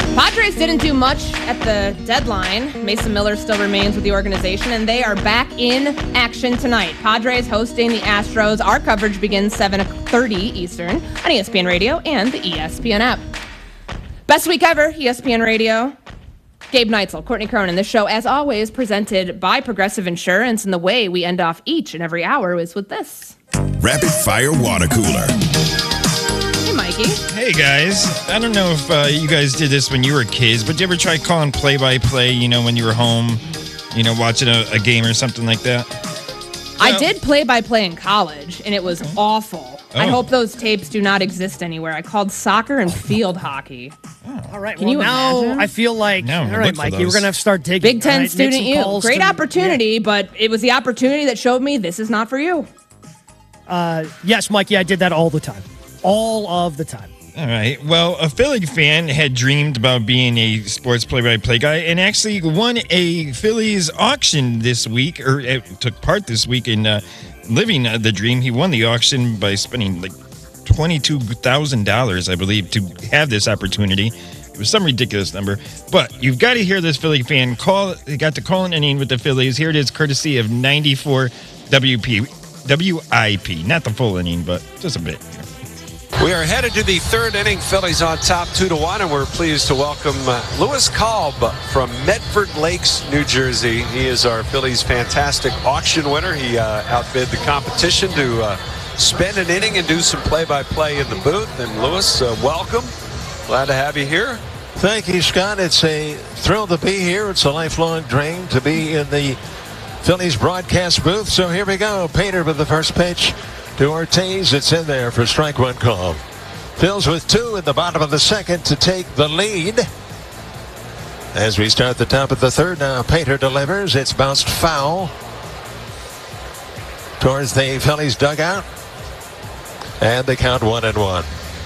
Padres didn't do much at the deadline. Mason Miller still remains with the organization, and they are back in action tonight. Padres hosting the Astros. Our coverage begins 7:30 Eastern on ESPN Radio and the ESPN app. Best week ever, ESPN Radio. Gabe Neitzel, Courtney Cronin. This show, as always, presented by Progressive Insurance, and the way we end off each and every hour is with this. Rapid Fire Water Cooler. Hey, Mikey. Hey, guys. I don't know if you guys did this when you were kids, but did you ever try calling play-by-play, when you were home, watching a game or something like that? I did play-by-play in college, and it was awful. I hope those tapes do not exist anywhere. I called soccer and field hockey. All right. Can you imagine? I feel like, No, all right, Mikey, we're going to have to start digging. Big Ten student you. Great opportunity, but it was the opportunity that showed me this is not for you. Yes, Mikey, I did that all the time. All of the time. All right. Well, a Philly fan had dreamed about being a sports play-by-play guy and actually won a Phillies auction this week, or took part this week in living the dream. He won the auction by spending like $22,000, I believe, to have this opportunity. It was some ridiculous number. But you've got to hear this Philly fan call. He got to call an inning with the Phillies. Here it is, courtesy of 94 WIP. Not the full inning, but just a bit. We are headed to the third inning. Phillies on top 2-1, and we're pleased to welcome Lewis Kalb from Medford Lakes, New Jersey. He is our Phillies fantastic auction winner. He outbid the competition to spend an inning and do some play-by-play in the booth. And Lewis, welcome. Glad to have you here. Thank you, Scott. It's a thrill to be here. It's a lifelong dream to be in the Phillies broadcast booth. So here we go. Painter with the first pitch to Ortiz. It's in there for strike one call. Phils with two in the bottom of the second to take the lead. As we start the top of the third now, Painter delivers. It's bounced foul towards the Phillies dugout. And they count 1-1.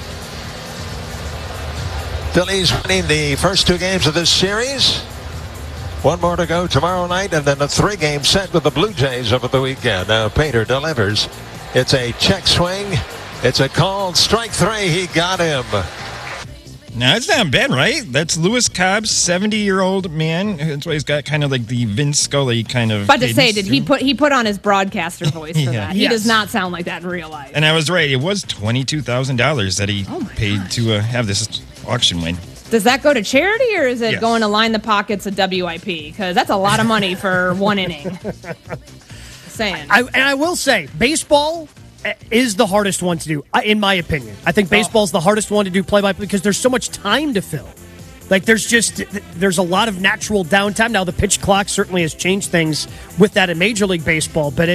Phillies winning the first two games of this series. One more to go tomorrow night, and then a three-game set with the Blue Jays over the weekend. Now Painter delivers. It's a check swing. It's a called strike three. He got him. No, it's not bad, right? That's Lewis Cobb's 70-year-old man. That's why he's got kind of like the Vince Scully kind of. About to say, did he put on his broadcaster voice for that? He Yes. does not sound like that in real life. And I was right. It was $22,000 that he paid to have this auction win. Does that go to charity, or is it Yes. going to line the pockets of WIP? Because that's a lot of money for one inning. Saying. I will say, baseball is the hardest one to do, in my opinion. I think baseball is the hardest one to do play-by-play because there's so much time to fill. Like, there's a lot of natural downtime. Now, the pitch clock certainly has changed things with that in Major League Baseball, but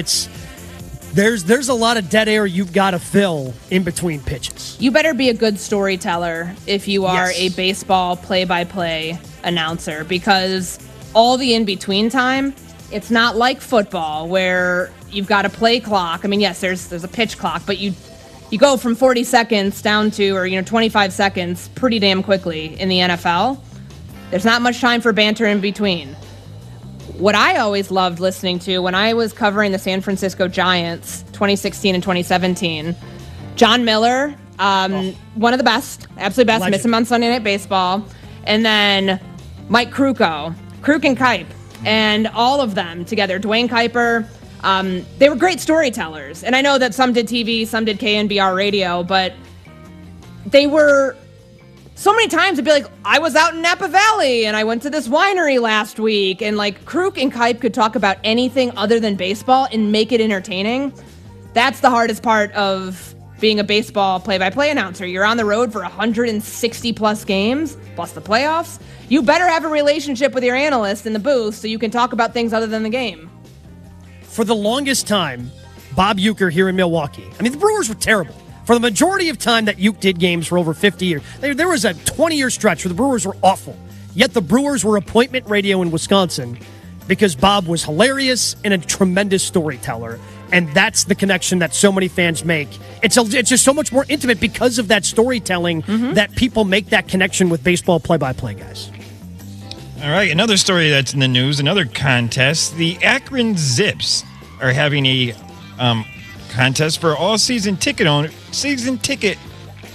there's a lot of dead air you've got to fill in between pitches. You better be a good storyteller if you are Yes. a baseball play-by-play announcer, because all the in-between time, it's not like football where you've got a play clock. I mean, yes, there's a pitch clock, but you go from 40 seconds down to, or 25 seconds pretty damn quickly in the NFL. There's not much time for banter in between. What I always loved listening to when I was covering the San Francisco Giants 2016 and 2017, John Miller, one of the best, absolute best, Legend. miss him on Sunday Night Baseball, and then Mike Krukow, Kruk and Kipe, and all of them together, Dwayne Kuiper. They were great storytellers. And I know that some did TV, some did KNBR radio, but they were so many times it'd be like, I was out in Napa Valley and I went to this winery last week, and like Kruk and Kipe could talk about anything other than baseball and make it entertaining. That's the hardest part of being a baseball play-by-play announcer. You're on the road for 160 plus games, plus the playoffs. You better have a relationship with your analyst in the booth so you can talk about things other than the game. For the longest time, Bob Uecker here in Milwaukee, I mean, the Brewers were terrible. For the majority of time that Ueck did games for over 50 years, there was a 20-year stretch where the Brewers were awful. Yet the Brewers were appointment radio in Wisconsin because Bob was hilarious and a tremendous storyteller. And that's the connection that so many fans make. It's just so much more intimate because of that storytelling that people make that connection with baseball play-by-play guys. All right, another story that's in the news, another contest. The Akron Zips are having a contest for all season ticket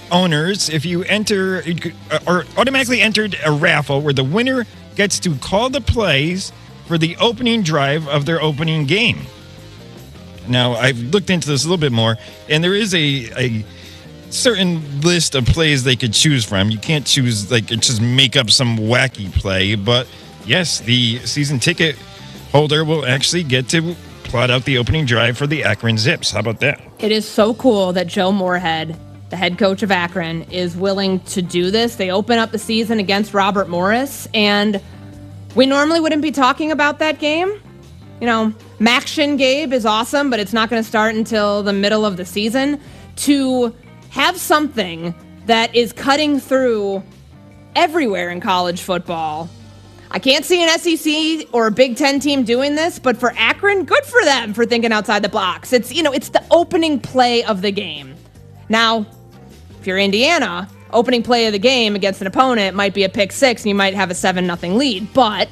owners, if you enter or automatically entered a raffle where the winner gets to call the plays for the opening drive of their opening game. Now, I've looked into this a little bit more, and there is a certain list of plays they could choose from. You can't choose, just make up some wacky play, but yes, the season ticket holder will actually get to plot out the opening drive for the Akron Zips. How about that? It is so cool that Joe Moorhead, the head coach of Akron, is willing to do this. They open up the season against Robert Morris, and we normally wouldn't be talking about that game. You know, Max Shingabe is awesome, but it's not going to start until the middle of the season. To have something that is cutting through everywhere in college football, I can't see an SEC or a Big Ten team doing this, but for Akron, good for them for thinking outside the box. It's the opening play of the game. Now, if you're Indiana, opening play of the game against an opponent might be a pick six and you might have a 7-0 lead, but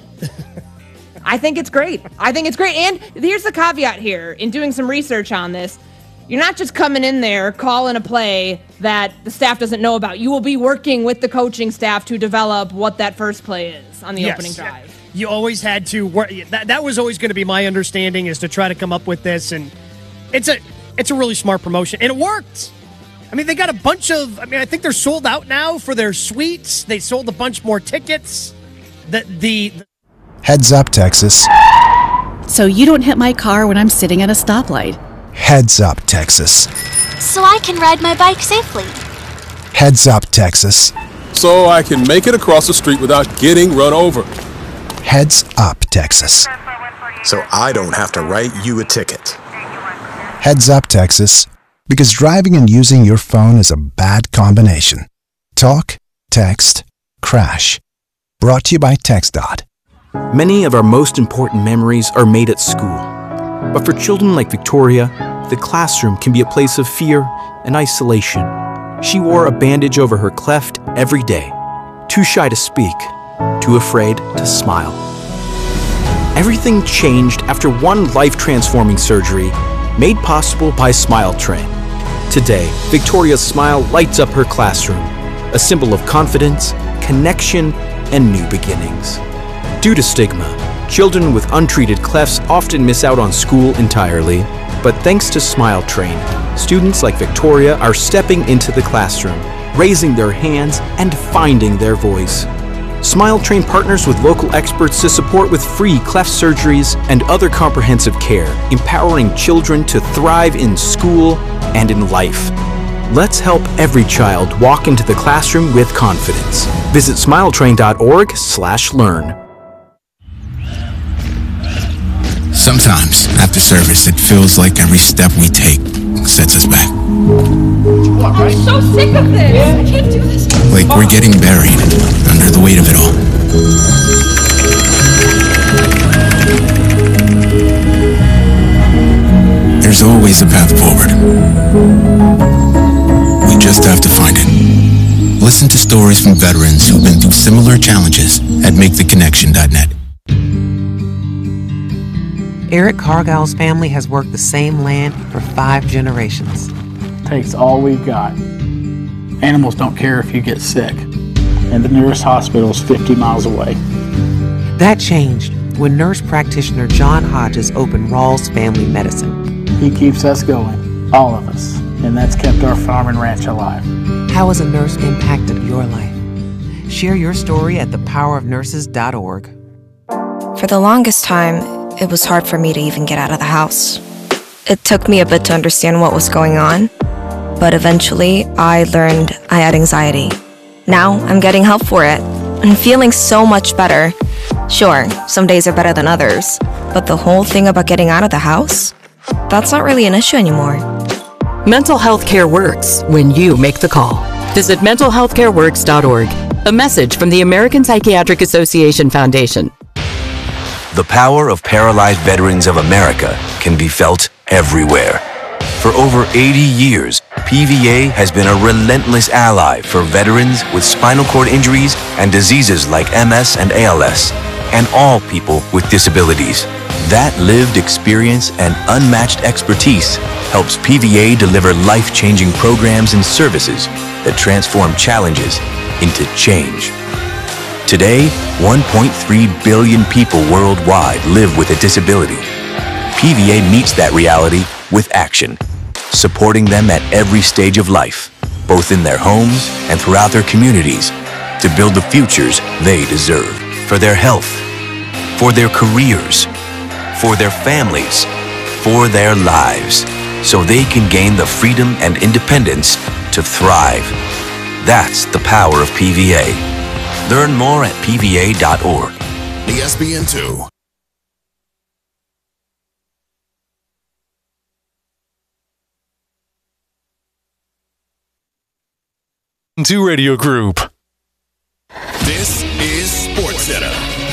I think it's great. And here's the caveat here in doing some research on this. You're not just coming in there calling a play that the staff doesn't know about. You will be working with the coaching staff to develop what that first play is on the opening drive. You always had to work. That was always going to be my understanding, is to try to come up with this, and it's a really smart promotion, and it worked. I mean, they got a bunch of. I mean, I think they're sold out now for their suites. They sold a bunch more tickets. Heads up, Texas. So you don't hit my car when I'm sitting at a stoplight. Heads up, Texas. So I can ride my bike safely. Heads up, Texas. So I can make it across the street without getting run over. Heads up, Texas. So I don't have to write you a ticket. Heads up, Texas. Because driving and using your phone is a bad combination. Talk, text, crash. Brought to you by TxDOT. Many of our most important memories are made at school. But for children like Victoria, the classroom can be a place of fear and isolation. She wore a bandage over her cleft every day, too shy to speak, too afraid to smile. Everything changed after one life-transforming surgery made possible by Smile Train. Today, Victoria's smile lights up her classroom, a symbol of confidence, connection, and new beginnings. Due to stigma, children with untreated clefts often miss out on school entirely, but thanks to Smile Train, students like Victoria are stepping into the classroom, raising their hands, and finding their voice. Smile Train partners with local experts to support with free cleft surgeries and other comprehensive care, empowering children to thrive in school and in life. Let's help every child walk into the classroom with confidence. Visit smiletrain.org/learn. Sometimes, after service, it feels like every step we take sets us back. I'm so sick of this. I can't do this. Like we're getting buried under the weight of it all. There's always a path forward. We just have to find it. Listen to stories from veterans who've been through similar challenges at MakeTheConnection.net. Eric Cargill's family has worked the same land for 5 generations. Takes all we've got. Animals don't care if you get sick, and the nearest hospital is 50 miles away. That changed when nurse practitioner John Hodges opened Rawls Family Medicine. He keeps us going, all of us, and that's kept our farm and ranch alive. How has a nurse impacted your life? Share your story at thepowerofnurses.org. For the longest time, it was hard for me to even get out of the house. It took me a bit to understand what was going on, but eventually I learned I had anxiety. Now I'm getting help for it and feeling so much better. Sure, some days are better than others, but the whole thing about getting out of the house, that's not really an issue anymore. Mental health care works when you make the call. Visit mentalhealthcareworks.org. A message from the American Psychiatric Association Foundation. The power of paralyzed veterans of America can be felt everywhere. For over 80 years, PVA has been a relentless ally for veterans with spinal cord injuries and diseases like MS and ALS, and all people with disabilities. That lived experience and unmatched expertise helps PVA deliver life-changing programs and services that transform challenges into change. Today, 1.3 billion people worldwide live with a disability. PVA meets that reality with action, supporting them at every stage of life, both in their homes and throughout their communities, to build the futures they deserve. For their health, for their careers, for their families, for their lives, so they can gain the freedom and independence to thrive. That's the power of PVA. Learn more at pva.org. ESPN2. To Radio Group. This is SportsCenter.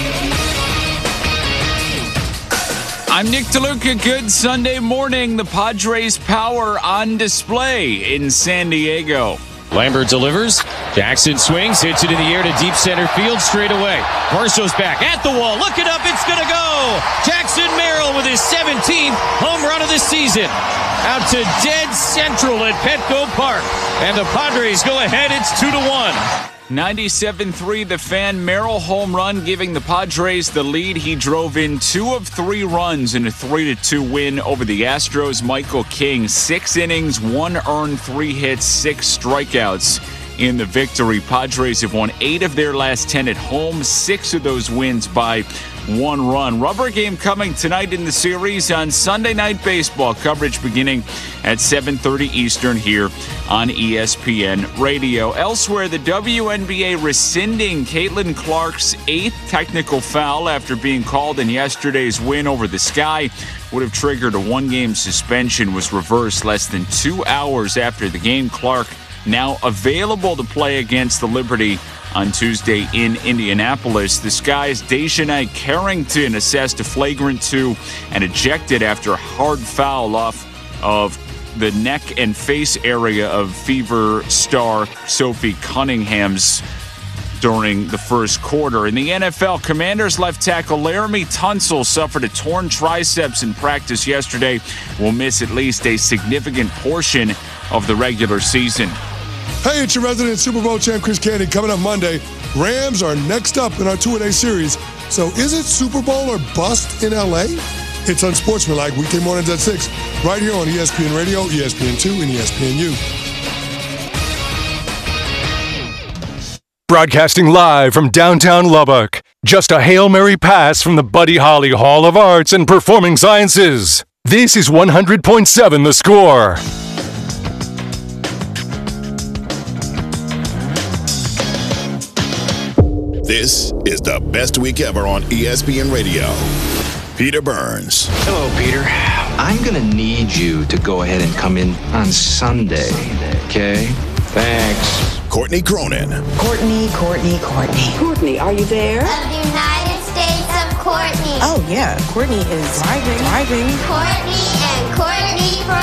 I'm Nick DeLuca. Good Sunday morning. The Padres' power on display in San Diego. Lambert delivers. Jackson swings, hits it in the air to deep center field straight away. Barsto's back at the wall. Look it up. It's going to go. Jackson Merrill with his 17th home run of the season. Out to dead central at Petco Park. And the Padres go ahead. It's 2-1. 97-3, the Fan Merrill home run, giving the Padres the lead. He drove in 2 of 3 runs in a 3-2 win over the Astros. Michael King, 6 innings, 1 earned, 3 hits, 6 strikeouts in the victory. Padres have won 8 of their last 10 at home, 6 of those wins by 1 run. Rubber game coming tonight in the series on Sunday Night Baseball. Coverage beginning at 7:30 Eastern here on ESPN Radio. Elsewhere, the WNBA rescinding Caitlin Clark's 8th technical foul after being called in yesterday's win over the Sky. Would have triggered a 1-game suspension, was reversed less than 2 hours after the game. Clark now available to play against the Liberty on Tuesday in Indianapolis. The Sky's Dejanay Carrington assessed a flagrant 2 and ejected after a hard foul off of the neck and face area of Fever star Sophie Cunningham's during the first quarter. In the NFL, Commanders left tackle Laramie Tunsil suffered a torn triceps in practice yesterday. Will miss at least a significant portion of the regular season. Hey, it's your resident Super Bowl champ, Chris Candy. Coming up Monday, Rams are next up in our 2-a-day series. So is it Super Bowl or bust in L.A.? It's Unsportsmanlike, weekday mornings at 6, right here on ESPN Radio, ESPN2, and ESPNU. Broadcasting live from downtown Lubbock. Just a Hail Mary pass from the Buddy Holly Hall of Arts and Performing Sciences. This is 100.7 The Score. This is the best week ever on ESPN Radio. Peter Burns. Hello, Peter. I'm going to need you to go ahead and come in on Sunday, okay? Thanks. Courtney Cronin. Courtney. Courtney, are you there? Of the United States of Courtney. Oh, yeah. Courtney is driving. Courtney and Courtney for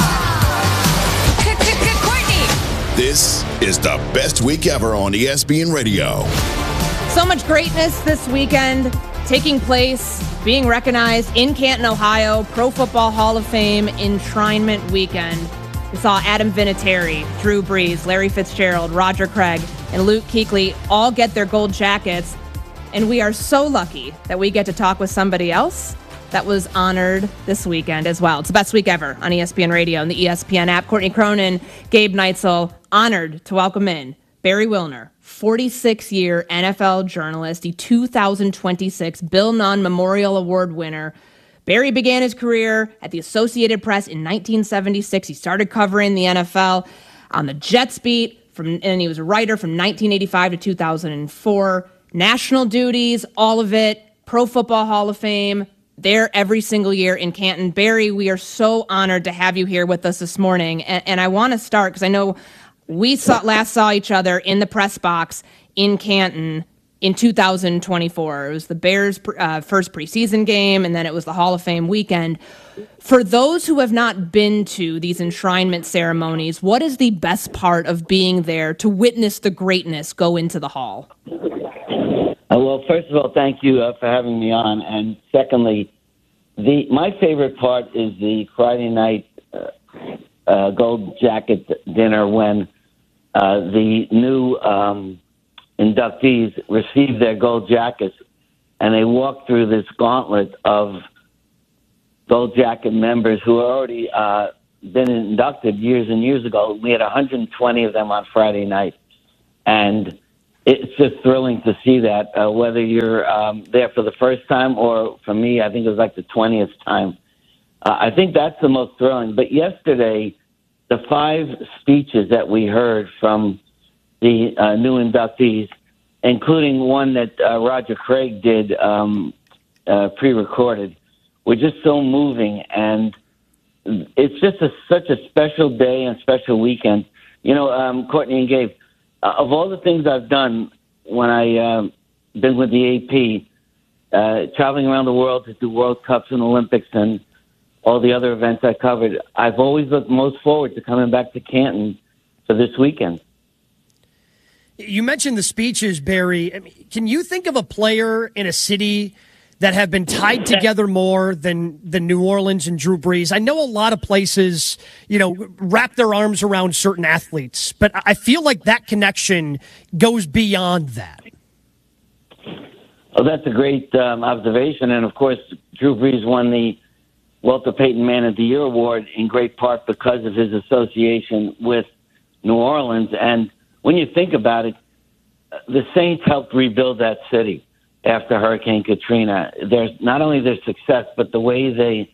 all. Courtney! This is the best week ever on ESPN Radio. So much greatness this weekend taking place, being recognized in Canton, Ohio, Pro Football Hall of Fame Enshrinement Weekend. We saw Adam Vinatieri, Drew Brees, Larry Fitzgerald, Roger Craig, and Luke Kuechly all get their gold jackets. And we are so lucky that we get to talk with somebody else that was honored this weekend as well. It's the best week ever on ESPN Radio and the ESPN app. Courtney Cronin, Gabe Neitzel, honored to welcome in Barry Wilner, 46-year NFL journalist, the 2026 Bill Nunn Memorial Award winner. Barry began his career at the Associated Press in 1976. He started covering the NFL on the Jets beat, and he was a writer from 1985 to 2004. National duties, all of it, Pro Football Hall of Fame, there every single year in Canton. Barry, we are so honored to have you here with us this morning. And I want to start because I know we last saw each other in the press box in Canton in 2024. It was the Bears' first preseason game, and then it was the Hall of Fame weekend. For those who have not been to these enshrinement ceremonies, what is the best part of being there to witness the greatness go into the hall? Well, first of all, thank you for having me on. And secondly, my favorite part is the Friday night gold jacket dinner when the new inductees received their gold jackets, and they walked through this gauntlet of gold jacket members who had already been inducted years and years ago. We had 120 of them on Friday night, and it's just thrilling to see that, whether you're there for the first time or, for me, I think it was like the 20th time. I think that's the most thrilling. But yesterday, the 5 speeches that we heard from the new inductees, including one that Roger Craig did pre-recorded, were just so moving. And it's just such a special day and special weekend. You know, Courtney and Gabe, of all the things I've done when I been with the AP, traveling around the world to do World Cups and Olympics and all the other events I covered, I've always looked most forward to coming back to Canton for this weekend. You mentioned the speeches, Barry. I mean, can you think of a player in a city that have been tied together more than New Orleans and Drew Brees? I know a lot of places, you know, wrap their arms around certain athletes, but I feel like that connection goes beyond that. Oh, that's a great observation. And, of course, Drew Brees won the Walter Payton Man of the Year award in great part because of his association with New Orleans. And when you think about it, the Saints helped rebuild that city after Hurricane Katrina. There's not only their success, but the way they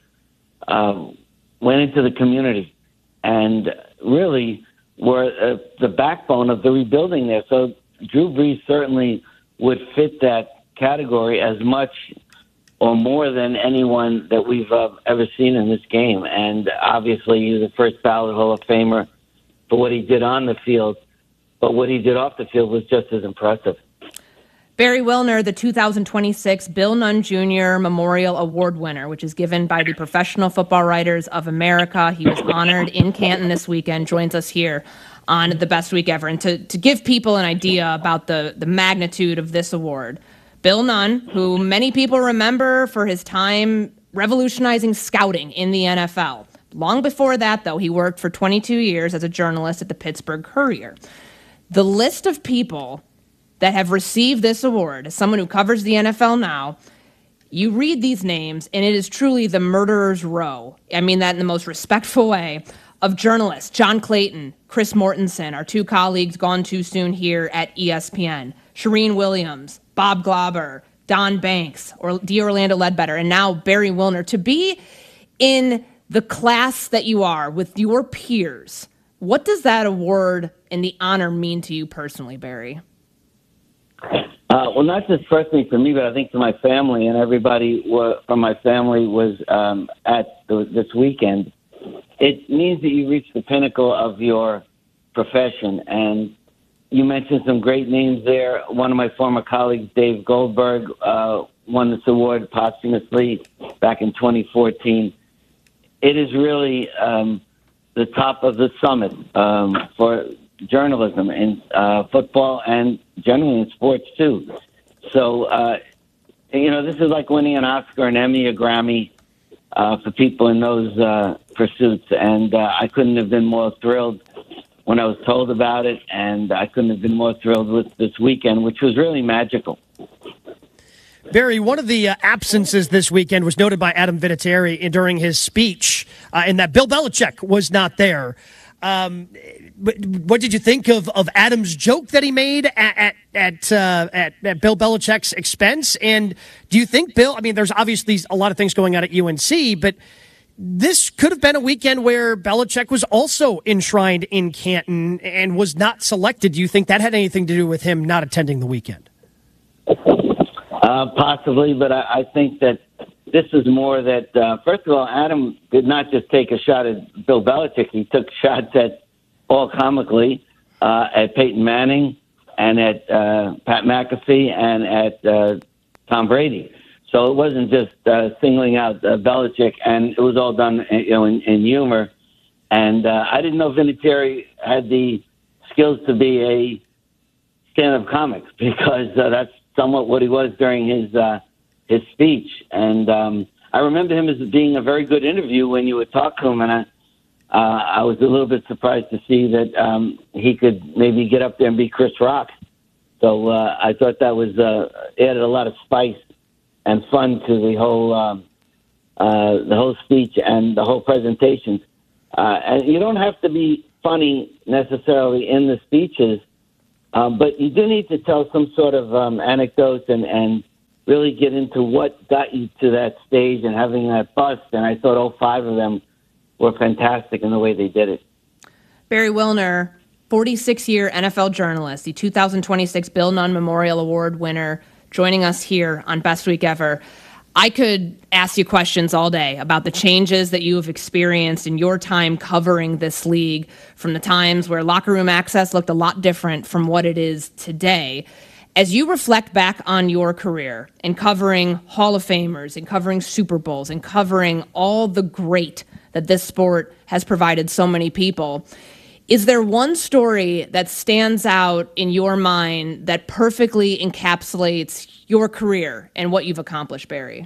went into the community and really were the backbone of the rebuilding there. So Drew Brees certainly would fit that category as much or more than anyone that we've ever seen in this game. And obviously he's the first ballot Hall of Famer for what he did on the field, but what he did off the field was just as impressive. Barry Wilner, the 2026 Bill Nunn Jr. Memorial Award winner, which is given by the Professional Football Writers of America. He was honored in Canton this weekend, joins us here on The Best Week Ever. And to give people an idea about the magnitude of this award, Bill Nunn, who many people remember for his time revolutionizing scouting in the NFL. Long before that, though, he worked for 22 years as a journalist at the Pittsburgh Courier. The list of people that have received this award, as someone who covers the NFL now, you read these names, and it is truly the murderer's row. I mean that in the most respectful way, of journalists. John Clayton, Chris Mortensen, our 2 colleagues gone too soon here at ESPN. Shereen Williams, Bob Glauber, Don Banks, or Orlando Ledbetter, and now Barry Wilner. To be in the class that you are with your peers, what does that award and the honor mean to you personally, Barry? Well, not just personally for me, but I think to my family, and everybody from my family was this weekend. It means that you reach the pinnacle of your profession. And you mentioned some great names there. One of my former colleagues, Dave Goldberg, won this award posthumously back in 2014. It is really the top of the summit for journalism in football and generally in sports too. So, this is like winning an Oscar, an Emmy, a Grammy for people in those pursuits. And I couldn't have been more thrilled when I was told about it, and I couldn't have been more thrilled with this weekend, which was really magical. Barry, one of the absences this weekend was noted by Adam Vinatieri during his speech, in that Bill Belichick was not there. What did you think of Adam's joke that he made at Bill Belichick's expense? And do you think Bill? I mean, there's obviously a lot of things going on at UNC, but this could have been a weekend where Belichick was also enshrined in Canton and was not selected. Do you think that had anything to do with him not attending the weekend? Possibly, but I think that this is more that, first of all, Adam did not just take a shot at Bill Belichick. He took shots at, all comically, at Peyton Manning and at Pat McAfee and at Tom Brady. So it wasn't just singling out Belichick, and it was all done, in humor. And I didn't know Vinatieri had the skills to be a stand-up comic, because that's somewhat what he was during his speech. And I remember him as being a very good interview when you would talk to him. And I was a little bit surprised to see that he could maybe get up there and be Chris Rock. So I thought that was added a lot of spice and fun to the whole speech and the whole presentation. And you don't have to be funny necessarily in the speeches, but you do need to tell some sort of anecdotes and really get into what got you to that stage and having that bust. And I thought all 5 of them were fantastic in the way they did it. Barry Wilner, 46-year NFL journalist, the 2026 Bill Nunn Memorial Award winner, joining us here on Best Week Ever. I could ask you questions all day about the changes that you have experienced in your time covering this league, from the times where locker room access looked a lot different from what it is today. As you reflect back on your career in covering Hall of Famers and covering Super Bowls and covering all the great that this sport has provided so many people, is there one story that stands out in your mind that perfectly encapsulates your career and what you've accomplished, Barry?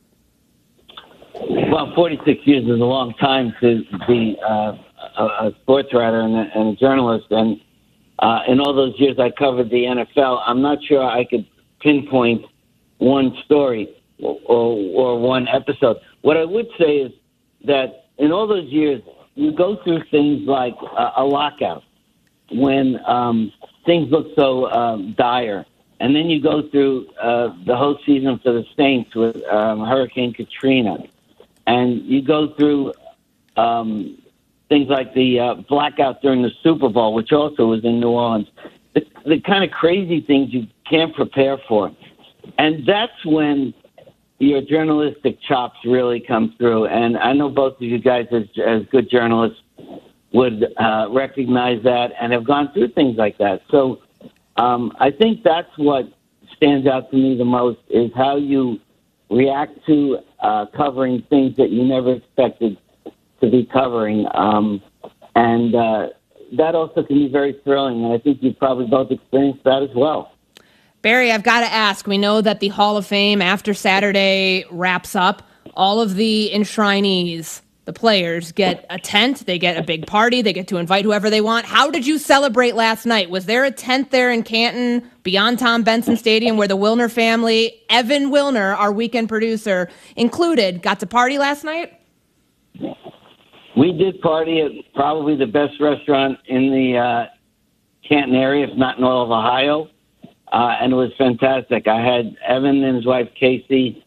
Well, 46 years is a long time to be a sports writer and a journalist. And in all those years I covered the NFL, I'm not sure I could pinpoint one story or one episode. What I would say is that in all those years, you go through things like a lockout when things look so dire. And then you go through the whole season for the Saints with Hurricane Katrina. And you go through things like the blackout during the Super Bowl, which also was in New Orleans. The kind of crazy things you can't prepare for. And that's when your journalistic chops really come through. And I know both of you guys, as good journalists, would recognize that and have gone through things like that. So I think that's what stands out to me the most, is how you react to covering things that you never expected to be covering. And that also can be very thrilling. And I think you've probably both experienced that as well. Barry, I've got to ask, we know that the Hall of Fame, after Saturday wraps up, all of the enshrinees, the players, get a tent, they get a big party, they get to invite whoever they want. How did you celebrate last night? Was there a tent there in Canton, beyond Tom Benson Stadium, where the Wilner family, Evan Wilner, our weekend producer, included, got to party last night? We did party at probably the best restaurant in the Canton area, if not in all of Ohio. And it was fantastic. I had Evan and his wife, Casey,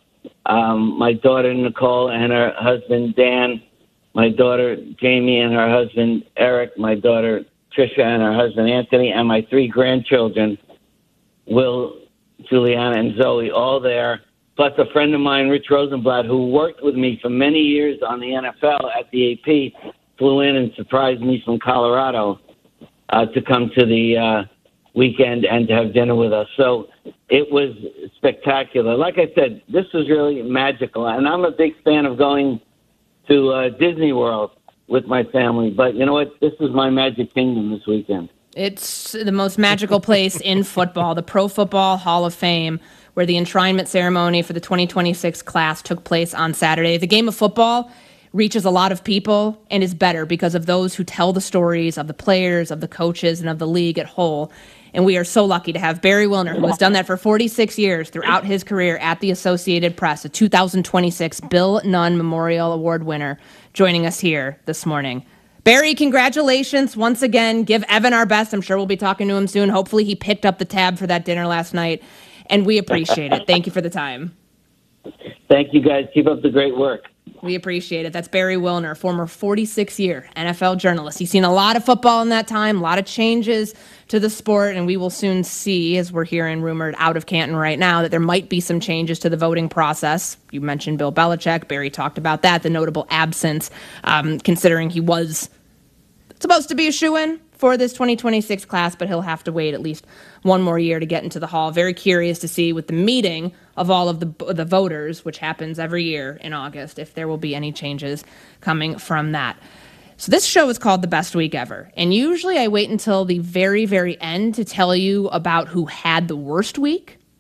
my daughter, Nicole, and her husband, Dan, my daughter, Jamie, and her husband, Eric, my daughter, Trisha, and her husband, Anthony, and my 3 grandchildren, Will, Juliana, and Zoe, all there, plus a friend of mine, Rich Rosenblatt, who worked with me for many years on the NFL at the AP, flew in and surprised me from Colorado to come to the weekend and to have dinner with us. So it was spectacular. Like I said, this was really magical. And I'm a big fan of going to Disney World with my family. But you know what? This is my Magic Kingdom this weekend. It's the most magical place in football, the Pro Football Hall of Fame, where the enshrinement ceremony for the 2026 class took place on Saturday. The game of football reaches a lot of people and is better because of those who tell the stories of the players, of the coaches, and of the league at whole. And we are so lucky to have Barry Wilner, who has done that for 46 years throughout his career at the Associated Press, a 2026 Bill Nunn Memorial Award winner, joining us here this morning. Barry, congratulations once again. Give Evan our best. I'm sure we'll be talking to him soon. Hopefully he picked up the tab for that dinner last night, and we appreciate it. Thank you for the time. Thank you, guys. Keep up the great work. We appreciate it. That's Barry Wilner, former 46-year NFL journalist. He's seen a lot of football in that time, a lot of changes to the sport, and we will soon see, as we're hearing rumored out of Canton right now, that there might be some changes to the voting process. You mentioned Bill Belichick. Barry talked about that, the notable absence, considering he was supposed to be a shoo-in for this 2026 class, but he'll have to wait at least one more year to get into the hall. Very curious to see with the meeting of all of the voters, which happens every year in August, if there will be any changes coming from that. So this show is called The Best Week Ever, and usually I wait until the very, very end to tell you about who had the worst week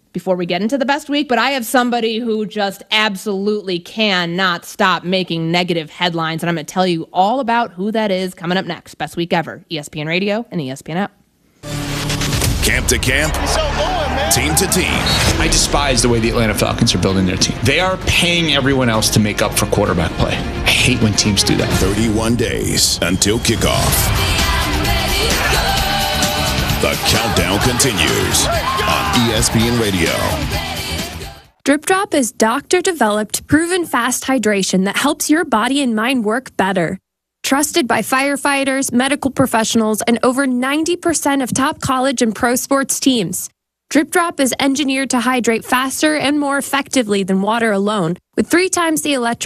before we get into the best week, but I have somebody who just absolutely cannot stop making negative headlines, and I'm going to tell you all about who that is coming up next. Best week ever, ESPN Radio and the ESPN app. Camp to camp, team to team. I despise the way the Atlanta Falcons are building their team. They are paying everyone else to make up for quarterback play. I hate when teams do that. 31 days until kickoff. The countdown continues on ESPN Radio. Drip Drop is doctor-developed, proven fast hydration that helps your body and mind work better. Trusted by firefighters, medical professionals, and over 90% of top college and pro sports teams. Drip Drop is engineered to hydrate faster and more effectively than water alone, with 3 times the electric